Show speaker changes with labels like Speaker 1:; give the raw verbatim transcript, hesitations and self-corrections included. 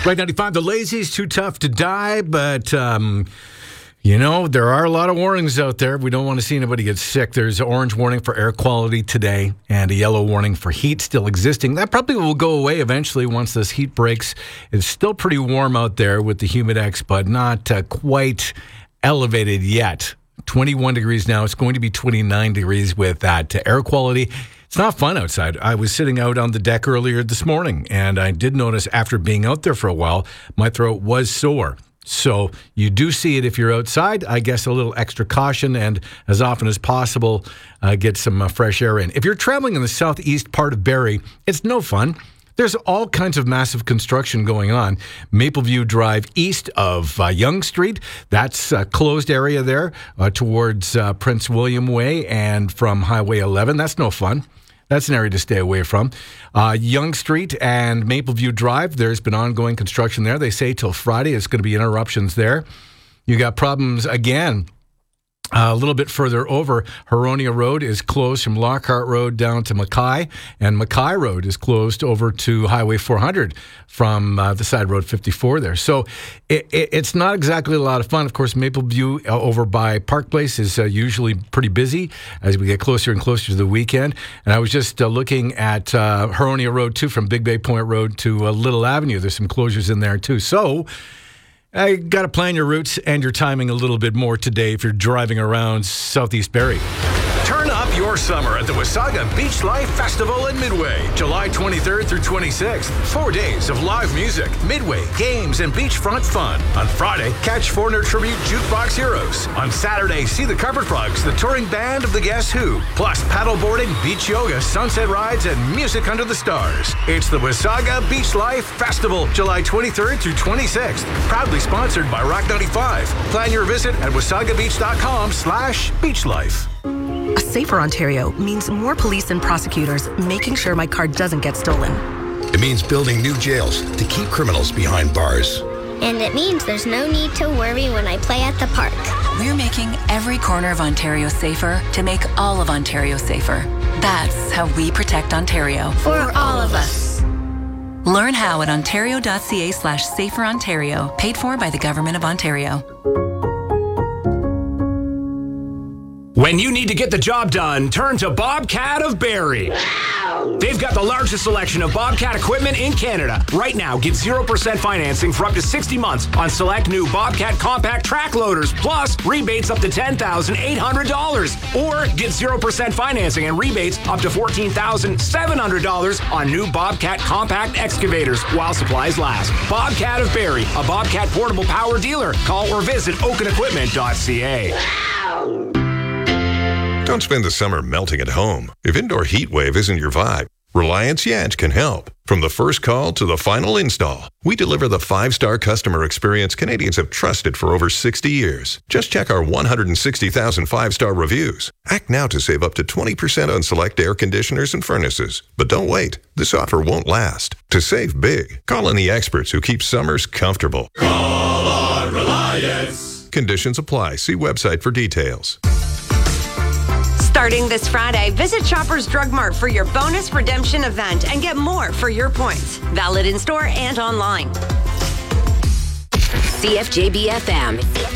Speaker 1: Right ninety-five, the lazy's too tough to die, but, um, you know, there are a lot of warnings out there. We don't want to see anybody get sick. There's an orange warning for air quality today and a yellow warning for heat still existing. That probably will go away eventually once this heat breaks. It's still pretty warm out there with the Humidex, but not uh, quite elevated yet. twenty-one degrees now. It's going to be twenty-nine degrees with that uh, air quality. It's not fun outside. I was sitting out on the deck earlier this morning, and I did notice after being out there for a while, my throat was sore. So you do see it if you're outside. I guess a little extra caution, and as often as possible, uh, get some uh, fresh air in. If you're traveling in the southeast part of Barrie, it's no fun. There's all kinds of massive construction going on. Mapleview Drive east of uh, Yonge Street, that's a closed area there uh, towards uh, Prince William Way and from Highway eleven. That's no fun. That's an area to stay away from. Uh, Yonge Street and Mapleview Drive, there's been ongoing construction there. They say till Friday it's going to be interruptions there. You got problems again. Uh, a little bit further over, Huronia Road is closed from Lockhart Road down to Mackay, and Mackay Road is closed over to Highway four hundred from uh, the side road fifty-four there. So it, it, it's not exactly a lot of fun. Of course, Mapleview uh, over by Park Place is uh, usually pretty busy as we get closer and closer to the weekend. And I was just uh, looking at uh, Huronia Road too, from Big Bay Point Road to uh, Little Avenue. There's some closures in there too. So I got to plan your routes and your timing a little bit more today if you're driving around Southeast Barrie.
Speaker 2: Turn up your summer at the Wasaga Beach Life Festival in Midway, July twenty-third through twenty-sixth. Four days of live music, Midway, games, and beachfront fun. On Friday, catch Foreigner Tribute Jukebox Heroes. On Saturday, see the Carpet Frogs, the touring band of the Guess Who. Plus paddleboarding, beach yoga, sunset rides, and music under the stars. It's the Wasaga Beach Life Festival, July twenty-third through twenty-sixth. Proudly sponsored by Rock ninety-five. Plan your visit at wasagabeach.com slash beachlife.
Speaker 3: A safer Ontario means more police and prosecutors making sure my car doesn't get stolen.
Speaker 4: It means building new jails to keep criminals behind bars.
Speaker 5: And it means there's no need to worry when I play at the park.
Speaker 6: We're making every corner of Ontario safer to make all of Ontario safer. That's how we protect Ontario.
Speaker 5: For all of us.
Speaker 6: Learn how at ontario.ca slash safer Ontario, paid for by the Government of Ontario.
Speaker 7: When you need to get the job done, turn to Bobcat of Barrie. Wow. They've got the largest selection of Bobcat equipment in Canada. Right now, get zero percent financing for up to sixty months on select new Bobcat compact track loaders, plus rebates up to ten thousand eight hundred dollars. Or get zero percent financing and rebates up to fourteen thousand seven hundred dollars on new Bobcat compact excavators while supplies last. Bobcat of Barrie, a Bobcat portable power dealer. Call or visit oaken equipment dot c a. Wow.
Speaker 8: Don't spend the summer melting at home. If indoor heat wave isn't your vibe, Reliance Yanch can help. From the first call to the final install, we deliver the five-star customer experience Canadians have trusted for over sixty years. Just check our one hundred sixty thousand five-star reviews. Act now to save up to twenty percent on select air conditioners and furnaces. But don't wait. This offer won't last. To save big, call in the experts who keep summers comfortable.
Speaker 9: Call on Reliance.
Speaker 8: Conditions apply. See website for details.
Speaker 10: Starting this Friday, visit Shoppers Drug Mart for your bonus redemption event and get more for your points. Valid in store and online.
Speaker 11: C F J B F M.